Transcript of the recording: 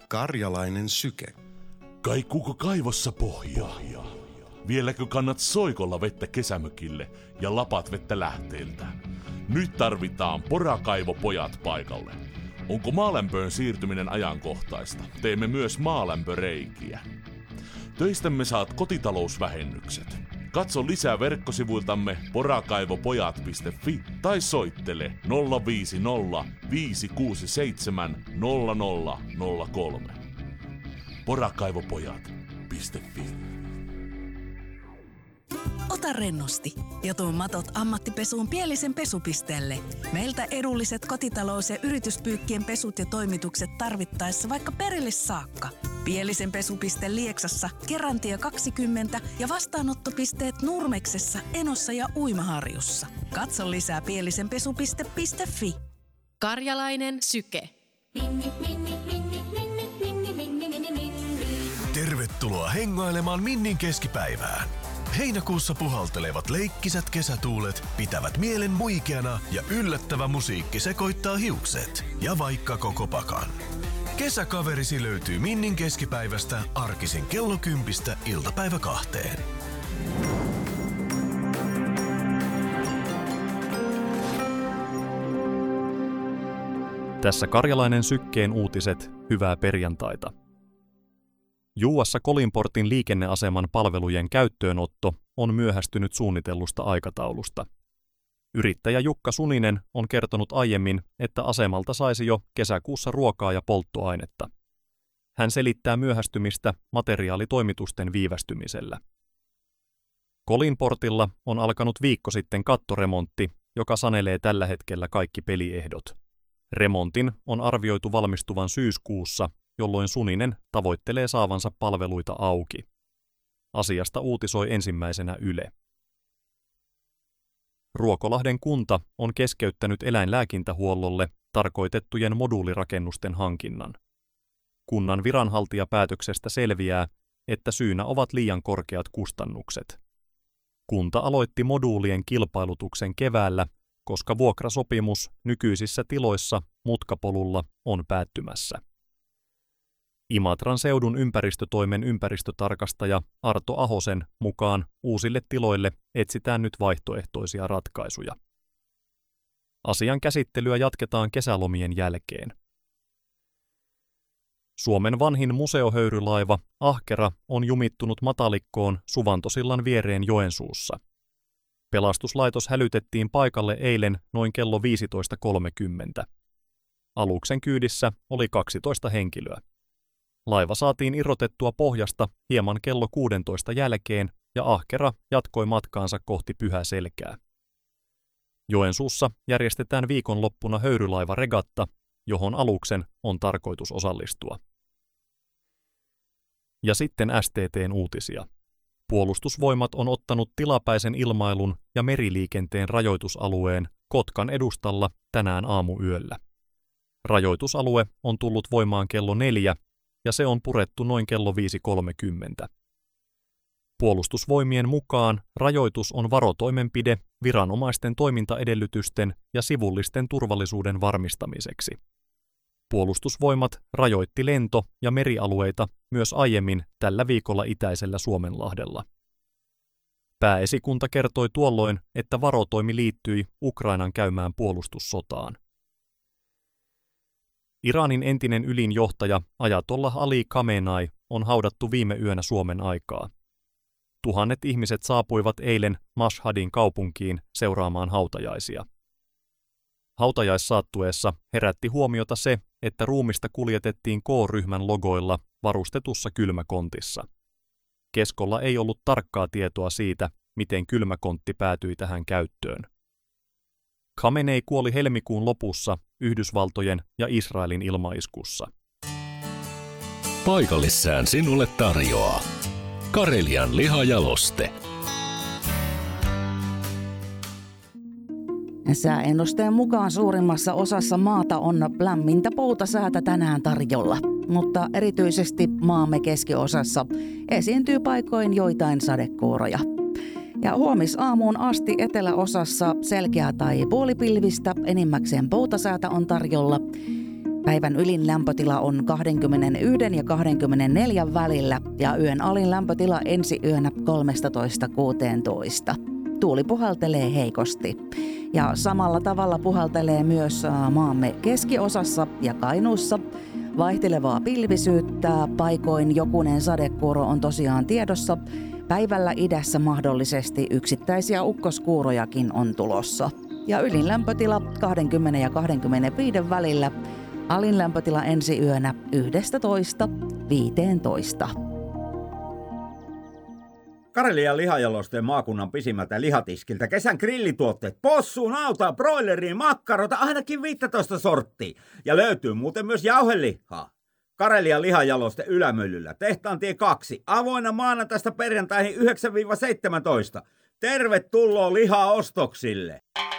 Karjalainen syke. Kaikuuko kaivossa pohjaa? Vieläkö kannat soikolla vettä kesämökille ja lapat vettä lähteeltä? Nyt tarvitaan porakaivopojat paikalle. Onko maalämpöön siirtyminen ajankohtaista? Teemme myös maalämpöreikiä. Töistämme saat kotitalousvähennykset. Katso lisää verkkosivuiltamme porakaivopojat.fi tai soittele 050 567 0003. Porakaivopojat.fi. Ota rennosti ja tuo matot ammattipesuun Pielisen pesupisteelle. Meiltä edulliset kotitalous- ja yrityspyykkien pesut ja toimitukset tarvittaessa vaikka perille saakka. Pielisen pesupiste Lieksassa, Kerantie 20 ja vastaanottopisteet Nurmeksessa, Enossa ja Uimaharjussa. Katso lisää pielisenpesupiste.fi. Karjalainen syke. Tervetuloa hengailemaan Minnin keskipäivään. Heinäkuussa puhaltelevat leikkisät kesätuulet pitävät mielen muikeana ja yllättävä musiikki sekoittaa hiukset ja vaikka koko pakan. Kesäkaverisi löytyy Minnin keskipäivästä arkisin kello 10 iltapäivä 2. Tässä Karjalainen sykkeen uutiset, hyvää perjantaita. Juuassa Kolinportin liikenneaseman palvelujen käyttöönotto on myöhästynyt suunnitellusta aikataulusta. Yrittäjä Jukka Suninen on kertonut aiemmin, että asemalta saisi jo kesäkuussa ruokaa ja polttoainetta. Hän selittää myöhästymistä materiaalitoimitusten viivästymisellä. Kolinportilla on alkanut viikko sitten kattoremontti, joka sanelee tällä hetkellä kaikki peliehdot. Remontin on arvioitu valmistuvan syyskuussa, jolloin Suninen tavoittelee saavansa palveluita auki. Asiasta uutisoi ensimmäisenä Yle. Ruokolahden kunta on keskeyttänyt eläinlääkintähuollolle tarkoitettujen moduulirakennusten hankinnan. Kunnan viranhaltijapäätöksestä selviää, että syynä ovat liian korkeat kustannukset. Kunta aloitti moduulien kilpailutuksen keväällä, koska vuokrasopimus nykyisissä tiloissa mutkapolulla on päättymässä. Imatran seudun ympäristötoimen ympäristötarkastaja Arto Ahosen mukaan uusille tiloille etsitään nyt vaihtoehtoisia ratkaisuja. Asian käsittelyä jatketaan kesälomien jälkeen. Suomen vanhin museohöyrylaiva Ahkera on jumittunut matalikkoon Suvantosillan viereen Joensuussa. Pelastuslaitos hälytettiin paikalle eilen noin kello 15.30. Aluksen kyydissä oli 12 henkilöä. Laiva saatiin irrotettua pohjasta hieman kello 16 jälkeen ja Ahkera jatkoi matkaansa kohti Pyhäselkää. Joensuussa järjestetään viikonloppuna höyrylaivaregatta, johon aluksen on tarkoitus osallistua. Ja sitten STT:n uutisia. Puolustusvoimat on ottanut tilapäisen ilmailun ja meriliikenteen rajoitusalueen Kotkan edustalla tänään aamuyöllä. Rajoitusalue on tullut voimaan kello 4 ja se on purettu noin kello 5.30. Puolustusvoimien mukaan rajoitus on varotoimenpide viranomaisten toimintaedellytysten ja sivullisten turvallisuuden varmistamiseksi. Puolustusvoimat rajoitti lento- ja merialueita myös aiemmin tällä viikolla itäisellä Suomenlahdella. Pääesikunta kertoi tuolloin, että varotoimi liittyi Ukrainan käymään puolustussotaan. Iranin entinen ylin johtaja Ajatollah Ali Khamenei on haudattu viime yönä Suomen aikaa. Tuhannet ihmiset saapuivat eilen Mashhadin kaupunkiin seuraamaan hautajaisia. Hautajaissaattueessa herätti huomiota se, että ruumista kuljetettiin K-ryhmän logoilla varustetussa kylmäkontissa. Keskolla ei ollut tarkkaa tietoa siitä, miten kylmäkontti päätyi tähän käyttöön. Khamenei kuoli helmikuun lopussa Yhdysvaltojen ja Israelin ilmaiskussa. Paikallissään sinulle tarjoaa Karelian lihajaloste. Sääennusteen mukaan suurimmassa osassa maata on lämmintä poutasäätä tänään tarjolla, mutta erityisesti maamme keskiosassa esiintyy paikoin joitain sadekuuroja. Ja huomisaamuun asti eteläosassa selkeää tai puolipilvistä, enimmäkseen poutasäätä on tarjolla. Päivän ylin lämpötila on 21 ja 24 välillä ja yön alin lämpötila ensi yönä 13-16. Tuuli puhaltelee heikosti. Ja samalla tavalla puhaltelee myös maamme keskiosassa ja Kainuussa. Vaihtelevaa pilvisyyttä, paikoin jokunen sadekuuro on tosiaan tiedossa. Päivällä idässä mahdollisesti yksittäisiä ukkoskuurojakin on tulossa. Ja ylin lämpötila 20 ja 25 välillä. Alin lämpötila ensi yönä 11-15. Karelian lihajalosteen maakunnan pisimmältä lihatiskiltä kesän grillituotteet, possuun, nautaa, broileriin, makkarota, ainakin 15 sorttia. Ja löytyy muuten myös jauhelihaa. Karelian lihajaloste Ylämyllyllä, Tehtaantie 2, avoinna maanantaista perjantaihin 9-17. Tervetuloa lihaostoksille!